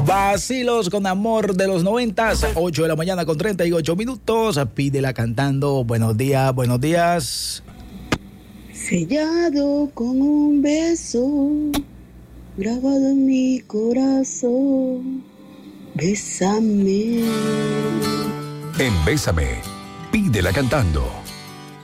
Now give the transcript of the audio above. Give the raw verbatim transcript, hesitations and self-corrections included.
Vacilos con amor de los noventas, ocho de la mañana con treinta y ocho minutos. Pídela cantando. Buenos días, buenos días. Sellado con un beso, grabado en mi corazón. Bésame. En Bésame, pídela cantando.